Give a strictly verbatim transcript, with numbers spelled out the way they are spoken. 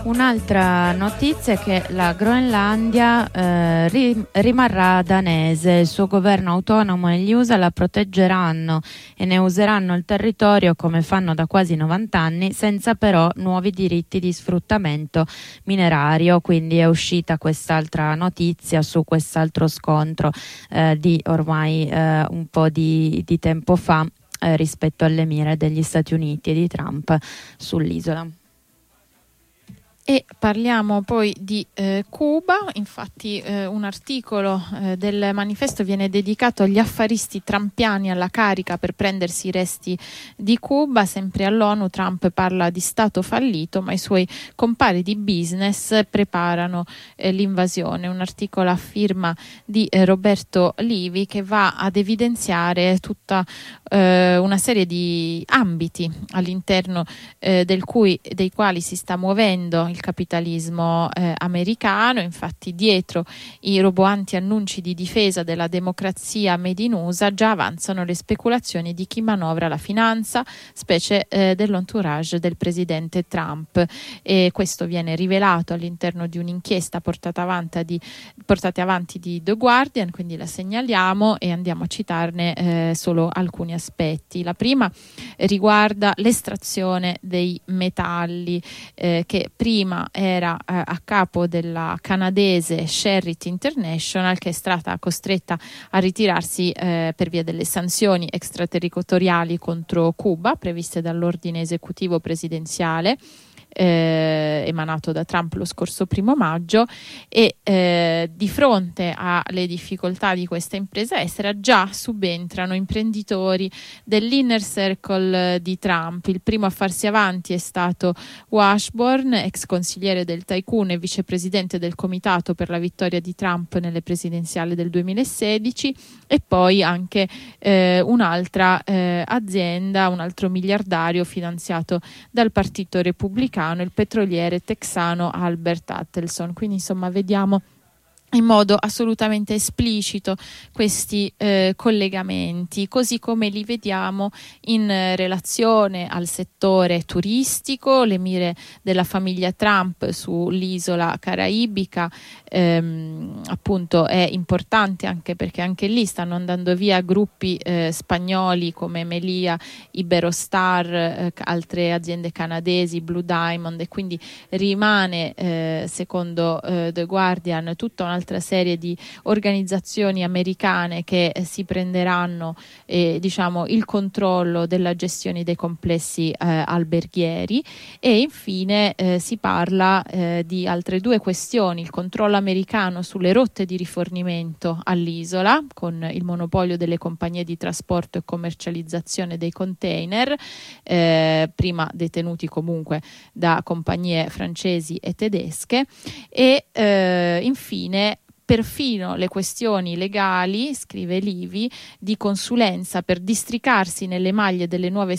Un'altra notizia è che la Groenlandia eh, ri- rimarrà danese, il suo governo autonomo e gli U S A la proteggeranno e ne useranno il territorio come fanno da quasi novanta anni, senza però nuovi diritti di sfruttamento minerario. Quindi è uscita quest'altra notizia su quest'altro scontro eh, di ormai eh, un po' di, di tempo fa eh, rispetto alle mire degli Stati Uniti e di Trump sull'isola. E parliamo poi di eh, Cuba. Infatti eh, un articolo eh, del manifesto viene dedicato agli affaristi trampiani alla carica per prendersi i resti di Cuba. Sempre all'ONU Trump parla di stato fallito, ma i suoi compari di business preparano eh, l'invasione. Un articolo a firma di eh, Roberto Livi che va ad evidenziare tutta eh, una serie di ambiti all'interno eh, del cui, dei quali si sta muovendo il capitalismo eh, americano. Infatti dietro i roboanti annunci di difesa della democrazia made in U S A già avanzano le speculazioni di chi manovra la finanza, specie eh, dell'entourage del presidente Trump, e questo viene rivelato all'interno di un'inchiesta portata avanti di, portata avanti di The Guardian, quindi la segnaliamo e andiamo a citarne eh, solo alcuni aspetti. La prima riguarda l'estrazione dei metalli eh, che prima era eh, a capo della canadese Sherritt International, che è stata costretta a ritirarsi eh, per via delle sanzioni extraterritoriali contro Cuba previste dall'ordine esecutivo presidenziale Eh, emanato da Trump lo scorso primo maggio, e eh, di fronte alle difficoltà di questa impresa estera già subentrano imprenditori dell'inner circle di Trump. Il primo a farsi avanti è stato Washburn, ex consigliere del tycoon e vicepresidente del comitato per la vittoria di Trump nelle presidenziali del duemilasedici, e poi anche eh, un'altra eh, azienda, un altro miliardario finanziato dal Partito Repubblicano, il petroliere texano Albert Adelson. Quindi insomma vediamo in modo assolutamente esplicito questi eh, collegamenti, così come li vediamo in eh, relazione al settore turistico. Le mire della famiglia Trump sull'isola caraibica ehm, appunto è importante, anche perché anche lì stanno andando via gruppi eh, spagnoli come Melia, Iberostar, eh, altre aziende canadesi, Blue Diamond, e quindi rimane eh, secondo eh, The Guardian tutta una un'altra serie di organizzazioni americane che eh, si prenderanno eh, diciamo il controllo della gestione dei complessi eh, alberghieri. E infine eh, si parla eh, di altre due questioni: il controllo americano sulle rotte di rifornimento all'isola, con il monopolio delle compagnie di trasporto e commercializzazione dei container, eh, prima detenuti comunque da compagnie francesi e tedesche, e eh, infine perfino le questioni legali, scrive Livi, di consulenza per districarsi nelle maglie delle nuove